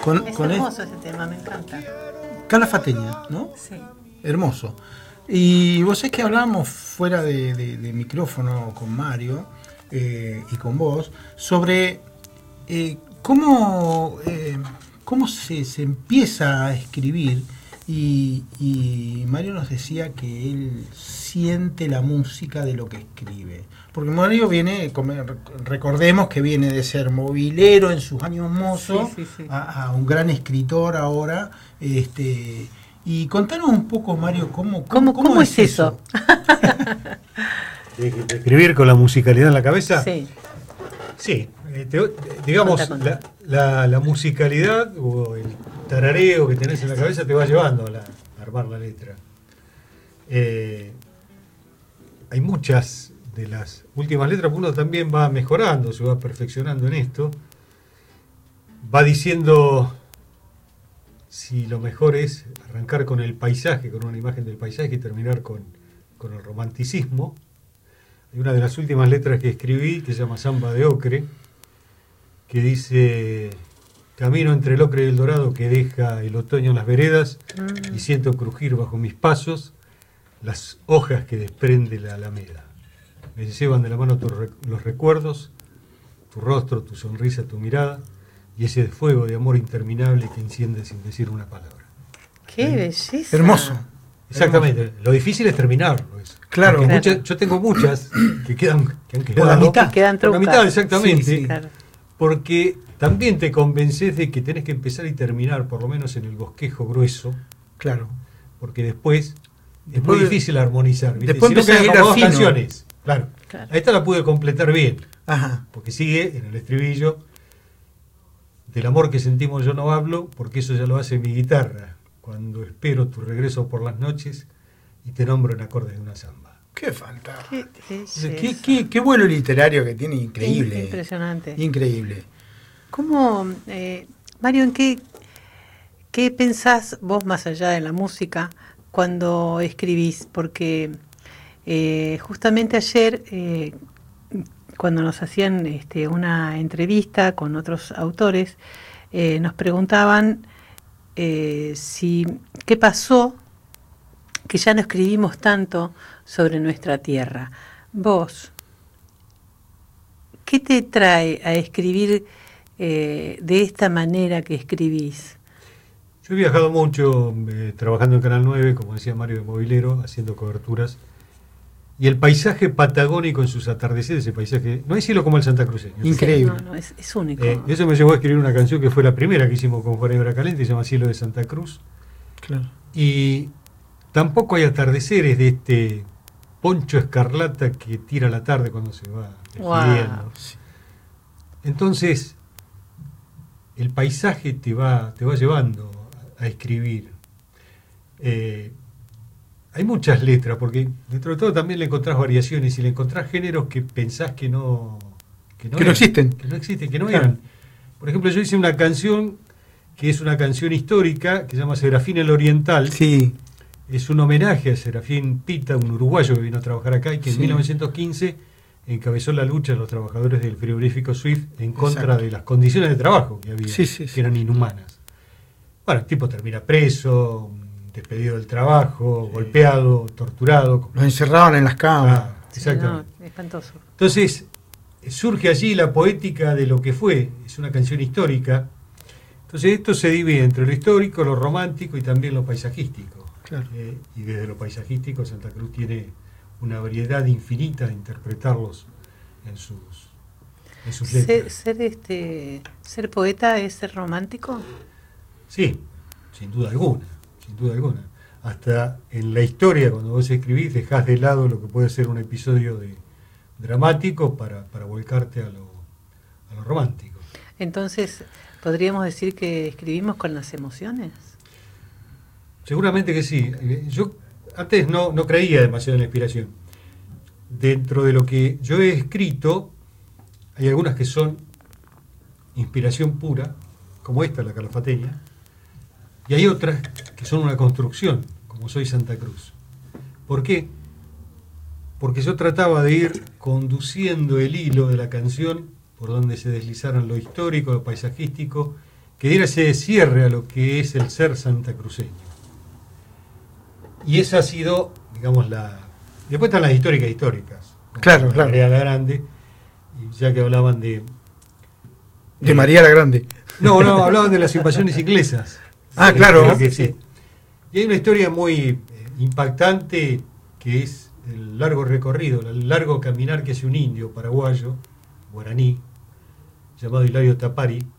Es hermoso ese tema, me encanta. Calafateña, ¿no? Sí. Hermoso. Y vos sabés que hablábamos fuera de micrófono con Mario y con vos sobre cómo se empieza a escribir y Mario nos decía que él siente la música de lo que escribe. Porque Mario viene, recordemos que viene de ser movilero en sus años mozos, sí. a un gran escritor ahora. Y contanos un poco, Mario, ¿cómo es eso? ¿Escribir con la musicalidad en la cabeza? Sí. Sí, digamos, Conta. la musicalidad o el tarareo que tenés en la cabeza te va llevando a armar la letra. Hay muchas de las últimas letras, uno también va mejorando, se va perfeccionando en esto, va diciendo si lo mejor es arrancar con el paisaje, con una imagen del paisaje y terminar con el romanticismo. Hay una de las últimas letras que escribí que se llama Samba de Ocre, que dice: camino entre el ocre y el dorado que deja el otoño en las veredas y siento crujir bajo mis pasos las hojas que desprende la alameda. Me llevan de la mano los recuerdos, tu rostro, tu sonrisa, tu mirada y ese fuego de amor interminable que enciende sin decir una palabra. ¡Qué belleza! Hermoso. Exactamente. Hermoso. Lo difícil es terminarlo. Claro. Yo tengo muchas que han quedado por la mitad. Quedan por la truncas. mitad, exactamente. Sí. Claro. Porque también te convences de que tenés que empezar y terminar, por lo menos en el bosquejo grueso. Claro. Porque después es muy difícil armonizar. ¿Viste? Después Si no empezás a quedan ir como al dos fino. canciones. Claro. Claro. A esta la pude completar bien. Ajá. Porque sigue en el estribillo: del amor que sentimos yo no hablo, porque eso ya lo hace mi guitarra, cuando espero tu regreso por las noches y te nombro en acordes de una samba. Qué fantástico. Qué belleza. Qué vuelo literario que tiene, increíble. Impresionante. Increíble. ¿Cómo, Mario, en qué pensás vos más allá de la música cuando escribís? Porque justamente ayer, cuando nos hacían una entrevista con otros autores, nos preguntaban qué pasó, que ya no escribimos tanto sobre nuestra tierra. Vos, ¿qué te trae a escribir de esta manera que escribís? Yo he viajado mucho trabajando en Canal 9, como decía Mario, de movilero, haciendo coberturas. Y el paisaje patagónico en sus atardeceres, ese paisaje, no hay cielo como el santacruceño. Increíble. No, es único. Eso me llevó a escribir una canción que fue la primera que hicimos con Juan Ebra Calente, se llama Cielo de Santa Cruz. Claro. Y tampoco hay atardeceres de este poncho escarlata que tira la tarde cuando se va despidiendo. Wow. Entonces, el paisaje te va llevando a escribir. Hay muchas letras, porque dentro de todo también le encontrás variaciones y le encontrás géneros que pensás que no existen. Que no existen, que no Claro. eran. Por ejemplo, yo hice una canción que es una canción histórica que se llama Serafín el Oriental. Sí. Es un homenaje a Serafín Pita, un uruguayo que vino a trabajar acá y que en 1915 encabezó la lucha de los trabajadores del frigorífico Swift en contra Exacto. de las condiciones de trabajo que había, Sí. que eran inhumanas. Bueno, el tipo termina preso, despedido del trabajo, golpeado, torturado. Los encerraban en las camas. Exactamente. No, espantoso. Entonces, surge allí la poética de lo que fue, es una canción histórica. Entonces, esto se divide entre lo histórico, lo romántico y también lo paisajístico. Claro. Y desde lo paisajístico, Santa Cruz tiene una variedad infinita de interpretarlos en sus letras. Ser poeta es ser romántico. Sí, sin duda alguna, sin duda alguna. Hasta en la historia, cuando vos escribís, dejás de lado lo que puede ser un episodio dramático para volcarte a lo romántico. Entonces, ¿podríamos decir que escribimos con las emociones? Seguramente que sí. Yo antes no creía demasiado en la inspiración. Dentro de lo que yo he escrito, hay algunas que son inspiración pura, como esta, la calafateña, y hay otras que son una construcción, como Soy Santa Cruz. ¿Por qué? Porque yo trataba de ir conduciendo el hilo de la canción por donde se deslizaran lo histórico, lo paisajístico que diera ese cierre a lo que es el ser santacruceño. Y esa ha sido, digamos, la... Después están las históricas. Claro, claro. María la Grande, y ya que hablaban de María la Grande. No, hablaban de las invasiones inglesas. Ah, claro. Creo que sí. Y hay una historia muy impactante que es el largo recorrido, el largo caminar que hace un indio paraguayo, guaraní, llamado Hilario Tapari,